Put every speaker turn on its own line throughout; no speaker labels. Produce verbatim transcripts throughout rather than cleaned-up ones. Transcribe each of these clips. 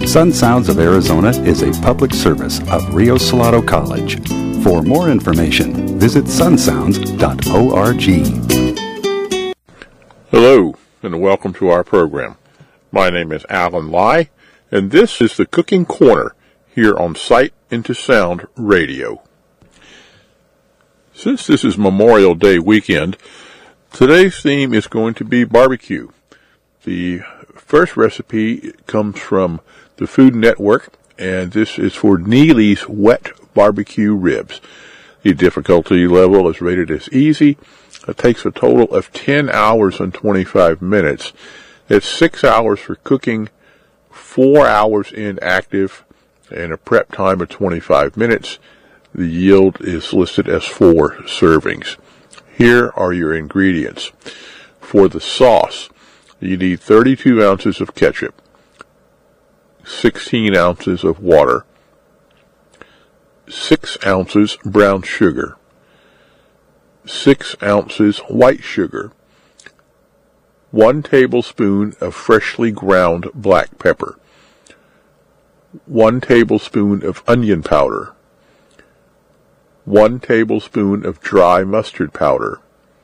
Sun Sounds of Arizona is a public service of Rio Salado College. For more information, visit sun sounds dot org.
Hello, and welcome to our program. My name is Alan Lai, and this is the Cooking Corner here on Sight into Sound Radio. Since this is Memorial Day weekend, today's theme is going to be barbecue. The first recipe comes from the Food Network, and this is for Neely's Wet Barbecue Ribs. The difficulty level is rated as easy. It takes a total of ten hours and twenty-five minutes. It's six hours for cooking, four hours in active, and a prep time of twenty-five minutes. The yield is listed as four servings. Here are your ingredients. For the sauce, you need thirty-two ounces of ketchup, sixteen ounces of water, six ounces brown sugar, six ounces white sugar, one tablespoon of freshly ground black pepper, one tablespoon of onion powder, one tablespoon of dry mustard powder,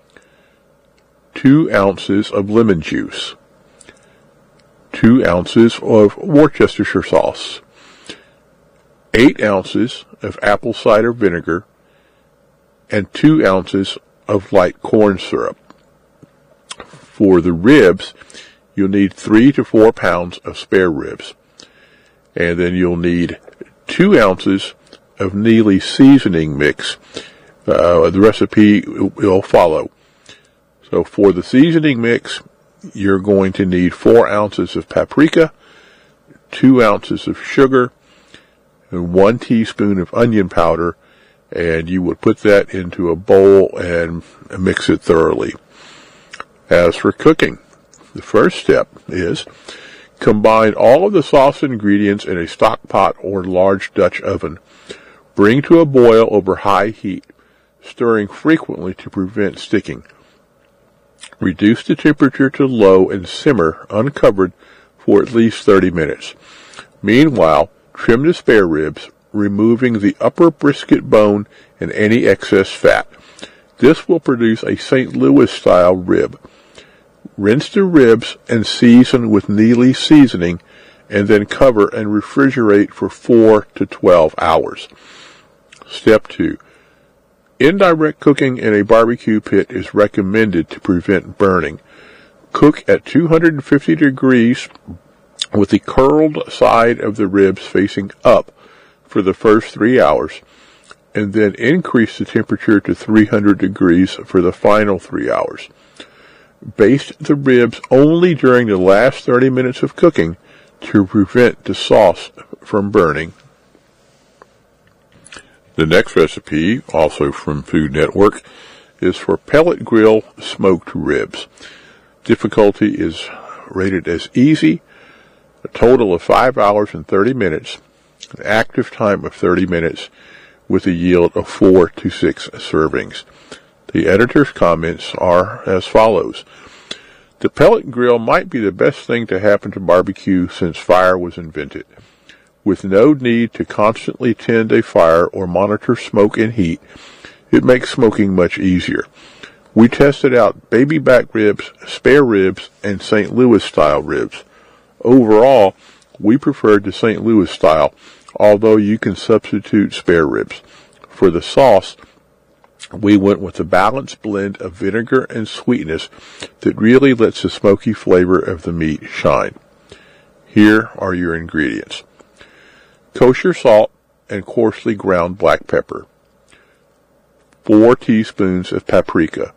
two ounces of lemon juice, two ounces of Worcestershire sauce, eight ounces of apple cider vinegar, and two ounces of light corn syrup. For the ribs, you'll need three to four pounds of spare ribs. And then you'll need two ounces of Neely seasoning mix. Uh, the recipe will follow. So for the seasoning mix, you're going to need four ounces of paprika, two ounces of sugar, and one teaspoon of onion powder, and you would put that into a bowl and mix it thoroughly. As for cooking, the first step is combine all of the sauce ingredients in a stock pot or large Dutch oven. Bring to a boil over high heat, stirring frequently to prevent sticking. Reduce the temperature to low and simmer uncovered for at least thirty minutes. Meanwhile, trim the spare ribs, removing the upper brisket bone and any excess fat. This will produce a Saint Louis-style rib. Rinse the ribs and season with Neely seasoning, and then cover and refrigerate for four to twelve hours. Step two. Indirect cooking in a barbecue pit is recommended to prevent burning. Cook at two hundred fifty degrees with the curled side of the ribs facing up for the first three hours, and then increase the temperature to three hundred degrees for the final three hours. Baste the ribs only during the last thirty minutes of cooking to prevent the sauce from burning. The next recipe, also from Food Network, is for pellet grill smoked ribs. Difficulty is rated as easy, a total of five hours and thirty minutes, an active time of thirty minutes, with a yield of four to six servings. The editor's comments are as follows. The pellet grill might be the best thing to happen to barbecue since fire was invented. With no need to constantly tend a fire or monitor smoke and heat, it makes smoking much easier. We tested out baby back ribs, spare ribs, and Saint Louis style ribs. Overall, we preferred the Saint Louis style, although you can substitute spare ribs. For the sauce, we went with a balanced blend of vinegar and sweetness that really lets the smoky flavor of the meat shine. Here are your ingredients. Kosher salt and coarsely ground black pepper. Four teaspoons of paprika.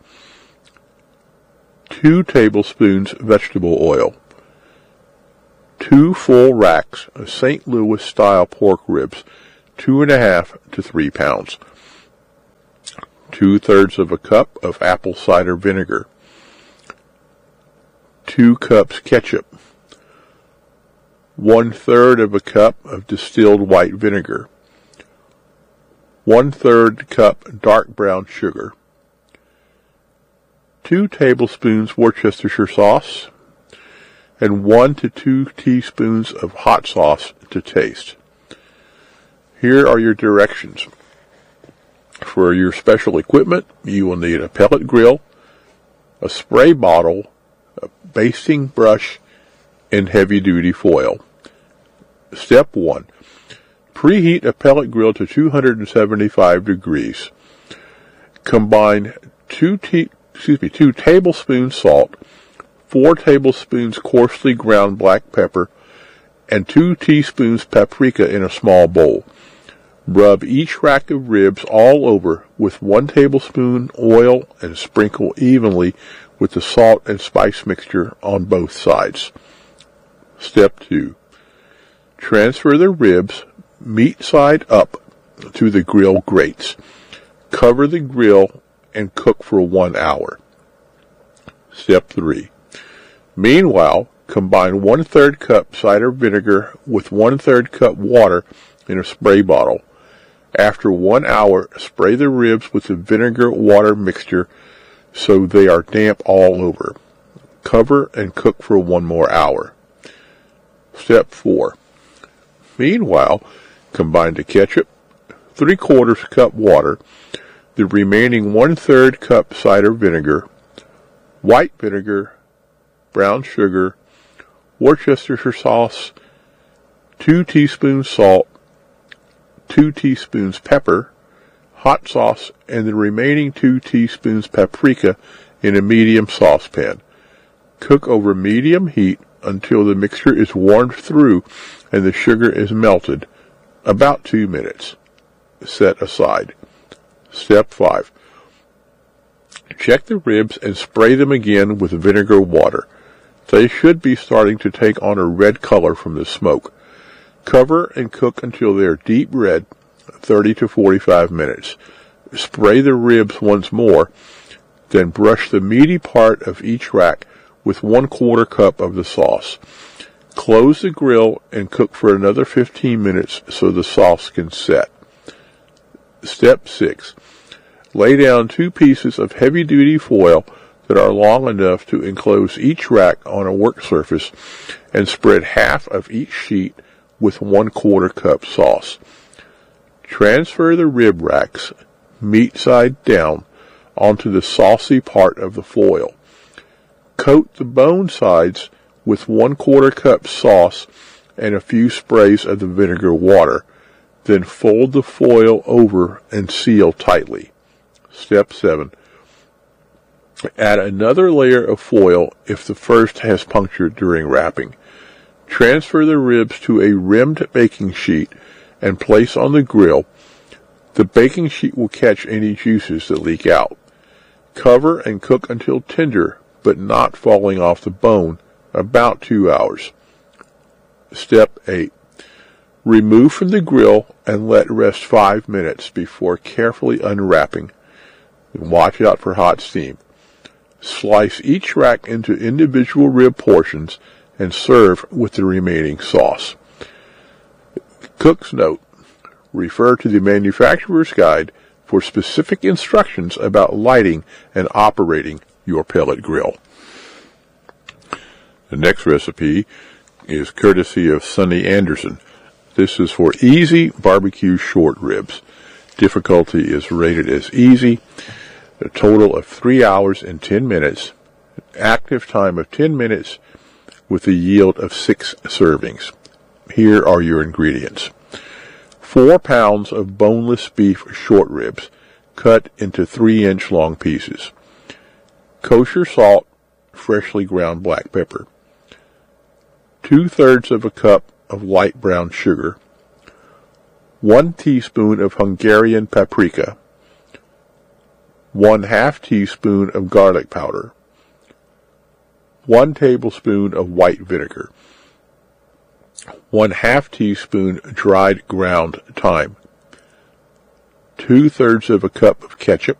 Two tablespoons vegetable oil. Two full racks of Saint Louis style pork ribs, two and a half to three pounds. Two thirds of a cup of apple cider vinegar. Two cups ketchup. One third of a cup of distilled white vinegar. One third cup dark brown sugar. Two tablespoons Worcestershire sauce. and one to two teaspoons of hot sauce to taste. Here are your directions. For your special equipment, you will need a pellet grill, a spray bottle, a basting brush, and heavy-duty foil. Step one. Preheat a pellet grill to two hundred seventy-five degrees. Combine two, te- excuse me, two tablespoons salt, four tablespoons coarsely ground black pepper, and two teaspoons paprika in a small bowl. Rub each rack of ribs all over with one tablespoon oil and sprinkle evenly with the salt and spice mixture on both sides. Step two. Transfer the ribs meat side up to the grill grates. Cover the grill and cook for one hour. Step three. Meanwhile, combine one-third cup cider vinegar with one-third cup water in a spray bottle. After one hour, spray the ribs with the vinegar-water mixture so they are damp all over. Cover and cook for one more hour. Step four. Meanwhile, combine the ketchup, three-quarters cup water, the remaining one-third cup cider vinegar, white vinegar, brown sugar, Worcestershire sauce, two teaspoons salt, two teaspoons pepper, hot sauce, and the remaining two teaspoons paprika in a medium saucepan. Cook over medium heat until the mixture is warmed through and the sugar is melted, about two minutes. Set aside. Step five. Check the ribs and spray them again with vinegar water. They should be starting to take on a red color from the smoke. Cover and cook until they are deep red, thirty to forty-five minutes. Spray the ribs once more, then brush the meaty part of each rack with one quarter cup of the sauce. Close the grill and cook for another fifteen minutes so the sauce can set. Step six. Lay down two pieces of heavy-duty foil that are long enough to enclose each rack on a work surface and spread half of each sheet with one quarter cup sauce. Transfer the rib racks, meat side down, onto the saucy part of the foil. Coat the bone sides with one quarter cup sauce and a few sprays of the vinegar water. Then fold the foil over and seal tightly. Step seven. Add another layer of foil if the first has punctured during wrapping. Transfer the ribs to a rimmed baking sheet and place on the grill. The baking sheet will catch any juices that leak out. Cover and cook until tender, but not falling off the bone, about two hours. Step eight. Remove from the grill and let rest five minutes before carefully unwrapping. Watch out for hot steam. Slice each rack into individual rib portions and serve with the remaining sauce. Cook's note. Refer to the manufacturer's guide for specific instructions about lighting and operating your pellet grill. The next recipe is courtesy of Sonny Anderson. This is for easy barbecue short ribs. Difficulty is rated as easy. A total of three hours and ten minutes. Active time of ten minutes with a yield of six servings. Here are your ingredients. Four pounds of boneless beef short ribs cut into three inch long pieces. Kosher salt, freshly ground black pepper. Two thirds of a cup of light brown sugar. One teaspoon of Hungarian paprika. One half teaspoon of garlic powder. One tablespoon of white vinegar. One half teaspoon dried ground thyme. Two thirds of a cup of ketchup.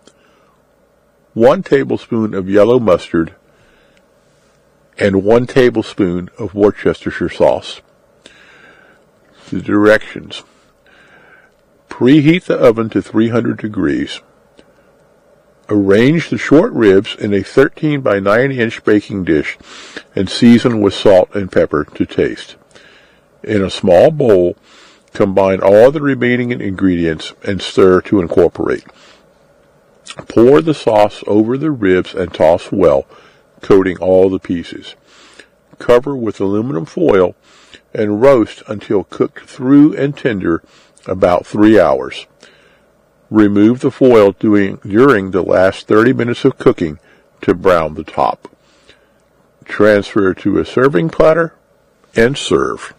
One tablespoon of yellow mustard. And one tablespoon of Worcestershire sauce. The directions. Preheat the oven to three hundred degrees. Arrange the short ribs in a thirteen by nine inch baking dish and season with salt and pepper to taste. In a small bowl, combine all the remaining ingredients and stir to incorporate. Pour the sauce over the ribs and toss well, coating all the pieces. Cover with aluminum foil and roast until cooked through and tender, about three hours. Remove the foil doing, during the last thirty minutes of cooking to brown the top. Transfer to a serving platter and serve.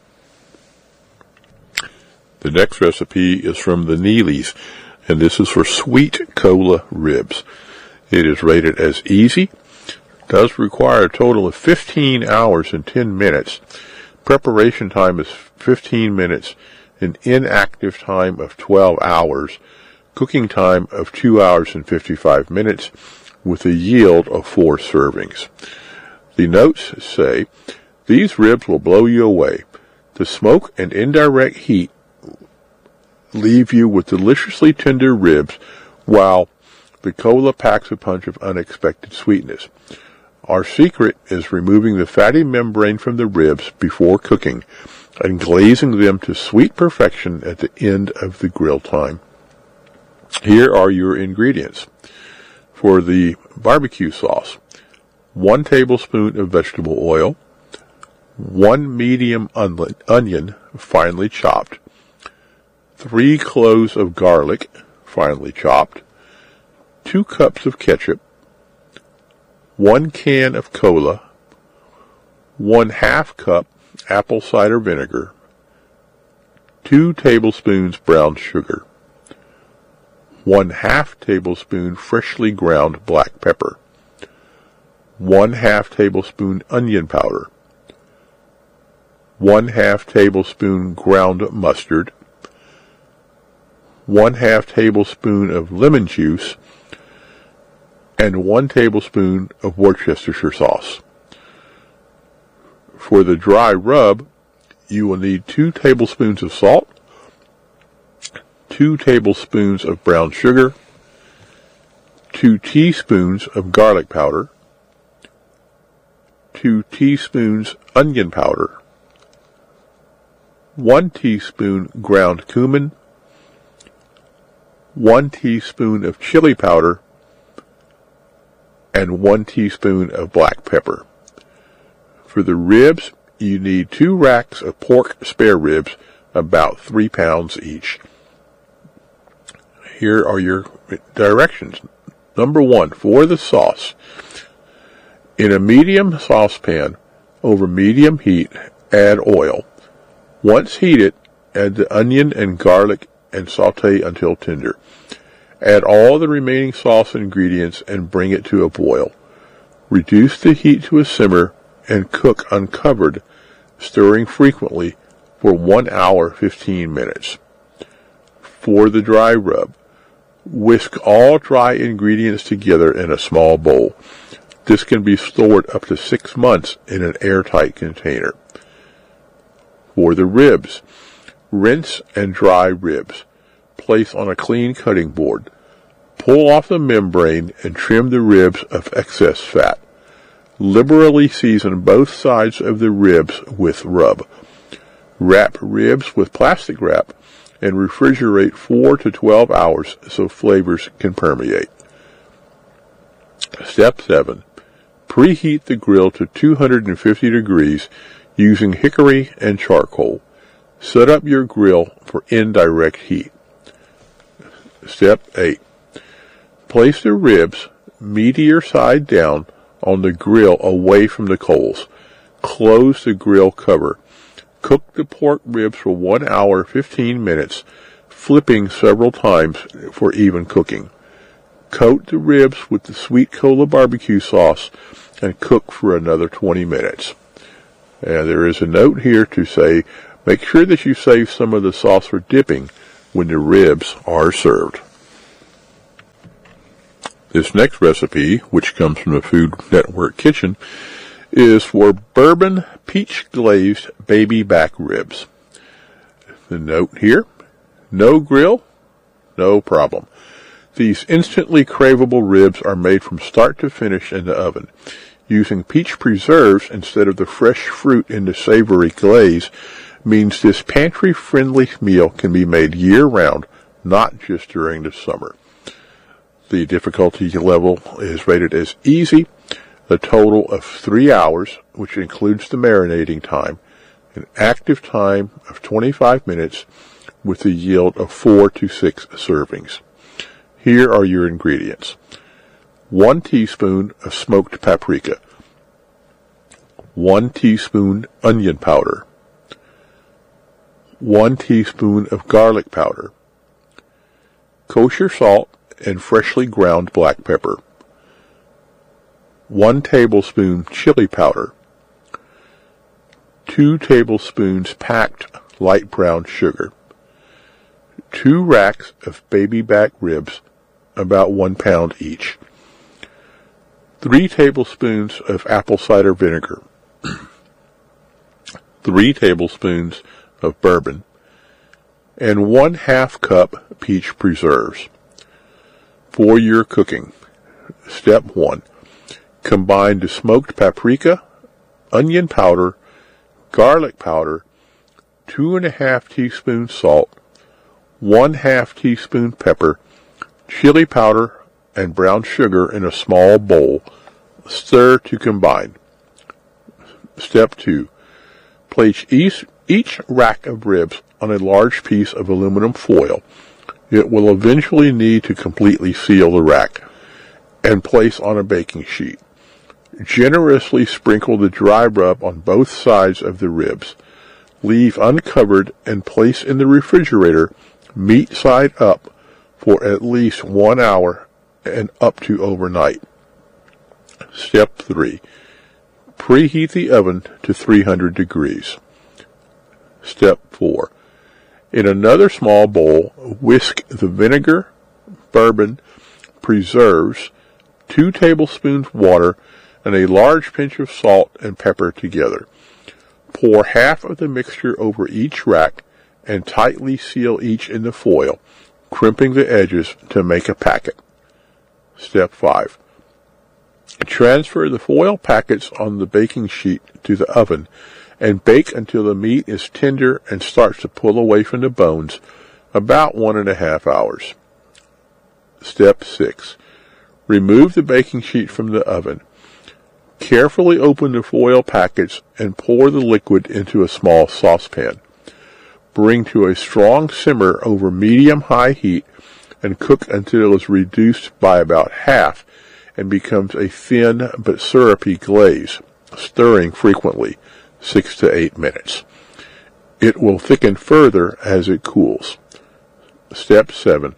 The next recipe is from the Neely's, and this is for sweet cola ribs. It is rated as easy. Does require a total of fifteen hours and ten minutes. Preparation time is fifteen minutes. An inactive time of twelve hours. Cooking time of two hours and fifty-five minutes with a yield of four servings. The notes say, these ribs will blow you away. The smoke and indirect heat leave you with deliciously tender ribs, while the cola packs a punch of unexpected sweetness. Our secret is removing the fatty membrane from the ribs before cooking and glazing them to sweet perfection at the end of the grill time. Here are your ingredients. For the barbecue sauce, one tablespoon of vegetable oil, one medium onion finely chopped, three cloves of garlic finely chopped, two cups of ketchup, one can of cola, one half cup apple cider vinegar, two tablespoons brown sugar, one half tablespoon freshly ground black pepper, one half tablespoon onion powder, one half tablespoon ground mustard, one half tablespoon of lemon juice, and one tablespoon of Worcestershire sauce. For the dry rub, you will need two tablespoons of salt, two tablespoons of brown sugar, two teaspoons of garlic powder, two teaspoons onion powder, one teaspoon ground cumin, one teaspoon of chili powder, and one teaspoon of black pepper. For the ribs, you need two racks of pork spare ribs, about three pounds each. Here are your directions. Number one, for the sauce. In a medium saucepan, over medium heat, add oil. Once heated, add the onion and garlic and saute until tender. Add all the remaining sauce ingredients and bring it to a boil. Reduce the heat to a simmer and cook uncovered, stirring frequently for one hour fifteen minutes. For the dry rub, whisk all dry ingredients together in a small bowl. This can be stored up to six months in an airtight container. For the ribs, rinse and dry ribs. Place on a clean cutting board. Pull off the membrane and trim the ribs of excess fat. Liberally season both sides of the ribs with rub. Wrap ribs with plastic wrap and refrigerate four to twelve hours so flavors can permeate. Step seven. Preheat the grill to two hundred fifty degrees using hickory and charcoal. Set up your grill for indirect heat. Step eight. Place the ribs, meatier side down, on the grill away from the coals. Close the grill cover. Cook the pork ribs for one hour fifteen minutes, flipping several times for even cooking. Coat the ribs with the sweet cola barbecue sauce and cook for another twenty minutes. And there is a note here to say, make sure that you save some of the sauce for dipping when the ribs are served. This next recipe, which comes from the Food Network Kitchen, is for bourbon peach glazed baby back ribs. The note here, no grill, no problem. These instantly craveable ribs are made from start to finish in the oven. Using peach preserves instead of the fresh fruit in the savory glaze means this pantry-friendly meal can be made year-round, not just during the summer. The difficulty level is rated as easy, a total of three hours, which includes the marinating time, an active time of twenty-five minutes, with a yield of four to six servings. Here are your ingredients. One teaspoon of smoked paprika. One teaspoon onion powder. One teaspoon of garlic powder. Kosher salt and freshly ground black pepper. One tablespoon chili powder. Two tablespoons packed light brown sugar. Two racks of baby back ribs, about one pound each. Three tablespoons of apple cider vinegar. Three tablespoons of bourbon. And one half cup peach preserves. For your cooking. Step one. Combine the smoked paprika, onion powder, garlic powder, two and a half teaspoons salt, one half teaspoon pepper, chili powder, and brown sugar in a small bowl. Stir to combine. Step two. Place each, each rack of ribs on a large piece of aluminum foil. It will eventually need to completely seal the rack, and place on a baking sheet. Generously sprinkle the dry rub on both sides of the ribs. Leave uncovered and place in the refrigerator, meat side up, for at least one hour and up to overnight. Step three. Preheat the oven to three hundred degrees. Step four. In another small bowl, whisk the vinegar, bourbon, preserves, two tablespoons water, and a large pinch of salt and pepper together. Pour half of the mixture over each rack and tightly seal each in the foil, crimping the edges to make a packet. Step five. Transfer the foil packets on the baking sheet to the oven and bake until the meat is tender and starts to pull away from the bones, about one and a half hours. Step six. Remove the baking sheet from the oven. Carefully open the foil packets and pour the liquid into a small saucepan. Bring to a strong simmer over medium-high heat and cook until it is reduced by about half and becomes a thin but syrupy glaze, stirring frequently, six to eight minutes. It will thicken further as it cools. Step seven.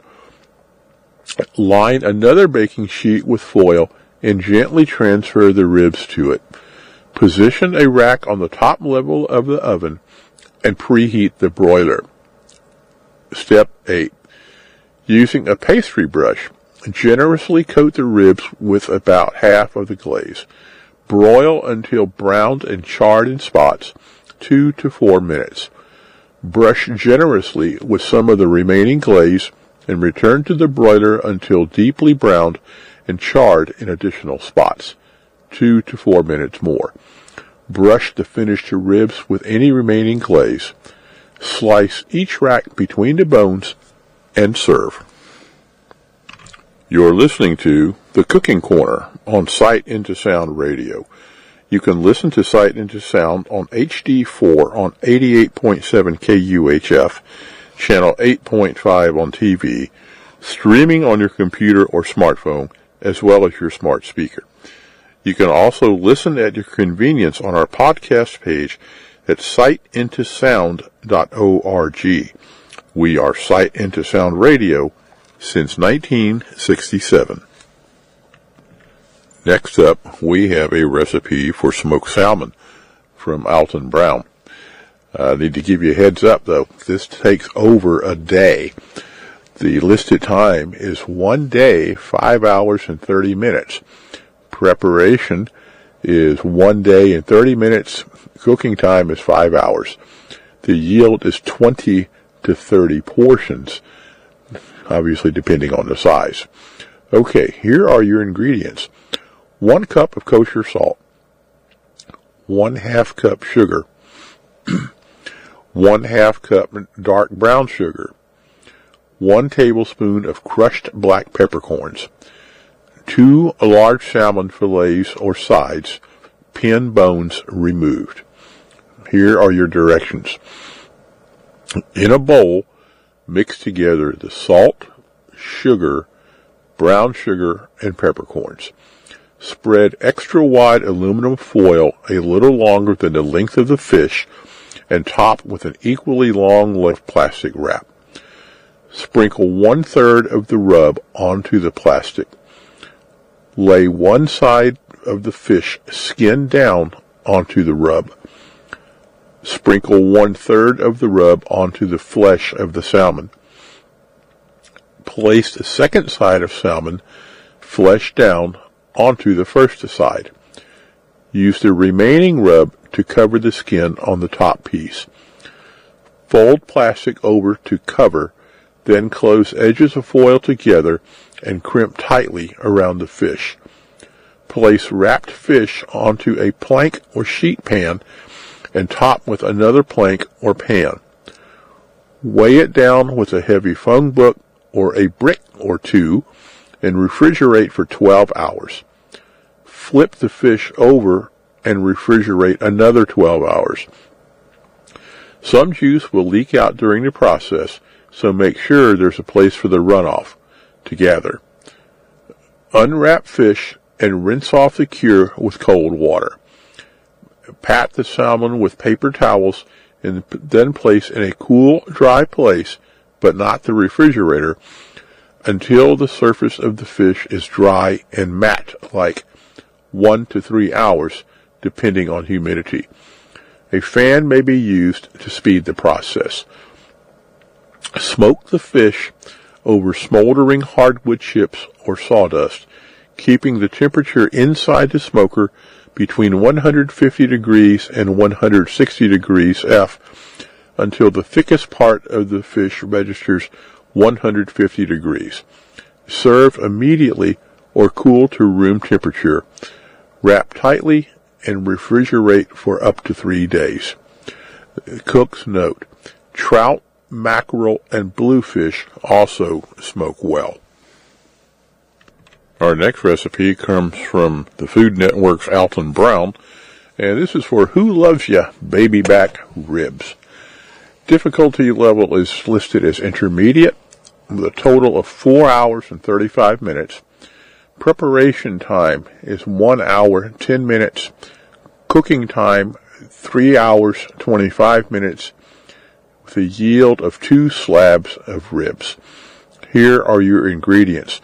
Line another baking sheet with foil and gently transfer the ribs to it. Position a rack on the top level of the oven and preheat the broiler. Step eight. Using a pastry brush, generously coat the ribs with about half of the glaze. Broil until browned and charred in spots, two to four minutes. Brush generously with some of the remaining glaze and return to the broiler until deeply browned and charred in additional spots, two to four minutes more. Brush the finished ribs with any remaining glaze. Slice each rack between the bones and serve. You're listening to The Cooking Corner on Sight Into Sound Radio. You can listen to Sight Into Sound on H D four on eighty-eight point seven K U H F, channel eight point five on T V, streaming on your computer or smartphone, as well as your smart speaker. You can also listen at your convenience on our podcast page at sight into sound dot org. We are Sight Into Sound Radio since nineteen sixty-seven. Next up, we have a recipe for smoked salmon from Alton Brown. I uh, need to give you a heads up, though. This takes over a day. The listed time is one day, five hours and thirty minutes. Preparation is one day and thirty minutes. Cooking time is five hours. The yield is twenty to thirty portions. obviously depending on the size. Okay, here are your ingredients. One cup of kosher salt, one half cup sugar, one half cup dark brown sugar, one tablespoon of crushed black peppercorns, two large salmon fillets or sides, pin bones removed. Here are your directions. In a bowl, mix together the salt, sugar, brown sugar, and peppercorns. Spread extra wide aluminum foil a little longer than the length of the fish and top with an equally long length plastic wrap. Sprinkle one third of the rub onto the plastic. Lay one side of the fish skin down onto the rub. Sprinkle one third of the rub onto the flesh of the salmon. Place the second side of salmon, flesh down, onto the first side. Use the remaining rub to cover the skin on the top piece. Fold plastic over to cover, then close edges of foil together and crimp tightly around the fish. Place wrapped fish onto a plank or sheet pan and top with another plank or pan. Weigh it down with a heavy phone book or a brick or two and refrigerate for twelve hours. Flip the fish over and refrigerate another twelve hours. Some juice will leak out during the process, so make sure there's a place for the runoff to gather. Unwrap fish and rinse off the cure with cold water. Pat the salmon with paper towels and then place in a cool, dry place, but not the refrigerator, until the surface of the fish is dry and matte, like one to three hours, depending on humidity. A fan may be used to speed the process. Smoke the fish over smoldering hardwood chips or sawdust, keeping the temperature inside the smoker between one hundred fifty degrees and one hundred sixty degrees F until the thickest part of the fish registers one hundred fifty degrees. Serve immediately or cool to room temperature. Wrap tightly and refrigerate for up to three days. Cook's note: trout, mackerel, and bluefish also smoke well. Our next recipe comes from the Food Network's Alton Brown, and this is for Who Loves Ya Baby Back Ribs. Difficulty level is listed as intermediate, with a total of four hours and thirty-five minutes. Preparation time is one hour, ten minutes. Cooking time, three hours, twenty-five minutes, with a yield of two slabs of ribs. Here are your ingredients.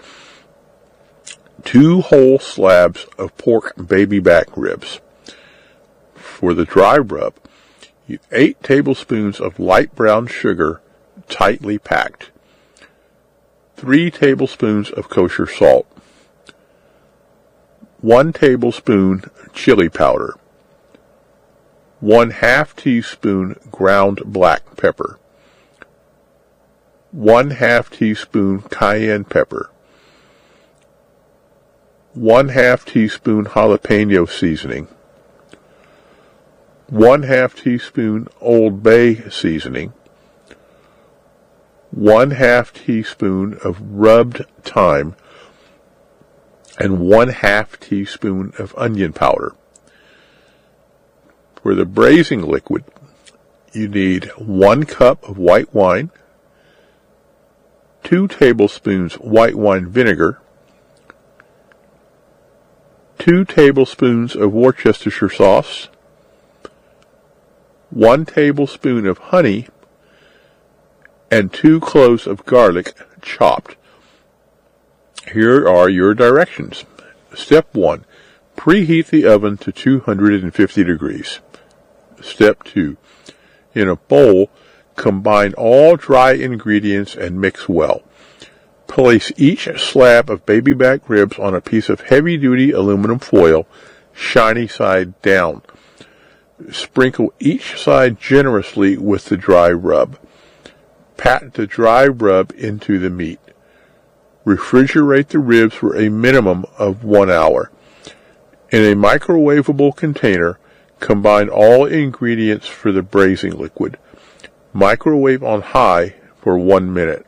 Two whole slabs of pork baby back ribs. For the dry rub, eight tablespoons of light brown sugar, tightly packed. Three tablespoons of kosher salt. One tablespoon chili powder. One half teaspoon ground black pepper. One half teaspoon cayenne pepper. One half teaspoon jalapeno seasoning. One half teaspoon Old Bay seasoning. One half teaspoon of rubbed thyme. And one half teaspoon of onion powder. For the braising liquid, you need one cup of white wine, two tablespoons white wine vinegar, two tablespoons of Worcestershire sauce, one tablespoon of honey, and two cloves of garlic chopped. Here are your directions. Step one. Preheat the oven to two hundred fifty degrees. Step two. In a bowl, combine all dry ingredients and mix well. Place each slab of baby back ribs on a piece of heavy-duty aluminum foil, shiny side down. Sprinkle each side generously with the dry rub. Pat the dry rub into the meat. Refrigerate the ribs for a minimum of one hour. In a microwavable container, combine all ingredients for the braising liquid. Microwave on high for one minute.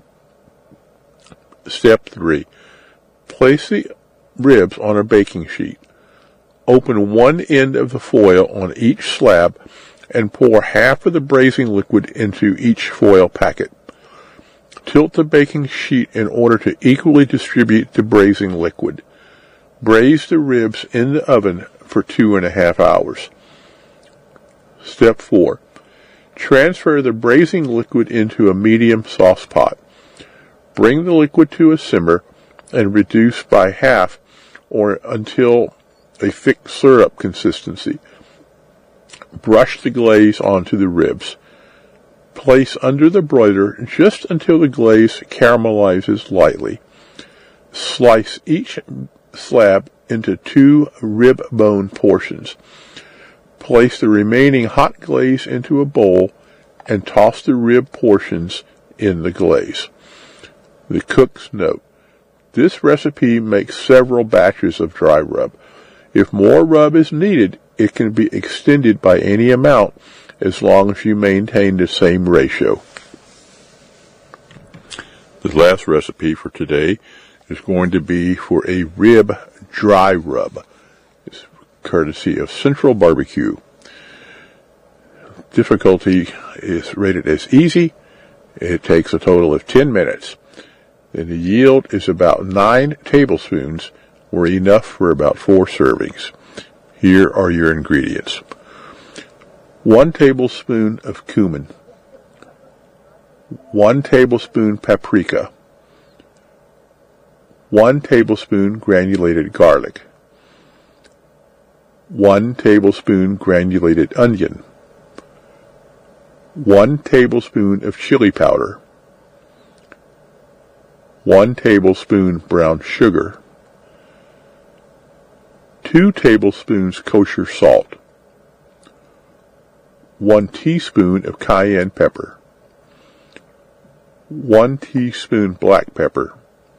Step three. Place the ribs on a baking sheet. Open one end of the foil on each slab and pour half of the braising liquid into each foil packet. Tilt the baking sheet in order to equally distribute the braising liquid. Braise the ribs in the oven for two and a half hours. Step four. Transfer the braising liquid into a medium sauce pot. Bring the liquid to a simmer and reduce by half or until a thick syrup consistency. Brush the glaze onto the ribs. Place under the broiler just until the glaze caramelizes lightly. Slice each slab into two rib bone portions. Place the remaining hot glaze into a bowl and toss the rib portions in the glaze. The cook's note. This recipe makes several batches of dry rub. If more rub is needed, it can be extended by any amount as long as you maintain the same ratio. The last recipe for today is going to be for a rib dry rub. It's courtesy of Central Barbecue. Difficulty is rated as easy. It takes a total of ten minutes. And the yield is about nine tablespoons, or enough for about four servings. Here are your ingredients. One tablespoon of cumin. One tablespoon paprika. One tablespoon granulated garlic. One tablespoon granulated onion. One tablespoon of chili powder. One tablespoon brown sugar. Two tablespoons kosher salt. One teaspoon of cayenne pepper. One teaspoon black pepper.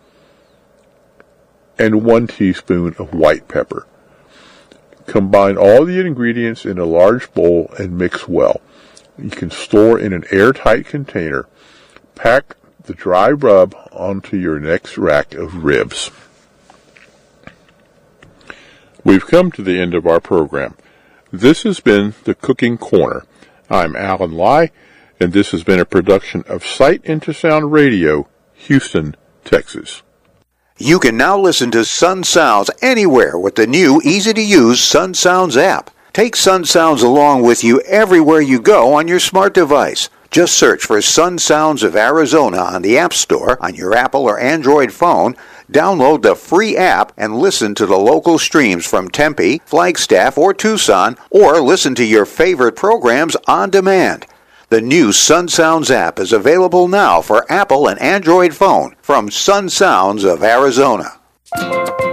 And one teaspoon of white pepper. Combine all the ingredients in a large bowl and mix well. You can store in an airtight container. Pack the dry rub onto your next rack of ribs. We've come to the end of our program. This has been the Cooking Corner. I'm Alan Lai, and this has been a production of Sight into Sound Radio, Houston, Texas.
You can now listen to Sun Sounds anywhere with the new, easy-to-use Sun Sounds app. Take Sun Sounds along with you everywhere you go on your smart device. Just search for Sun Sounds of Arizona on the App Store on your Apple or Android phone, download the free app, and listen to the local streams from Tempe, Flagstaff, or Tucson, or listen to your favorite programs on demand. The new Sun Sounds app is available now for Apple and Android phone from Sun Sounds of Arizona.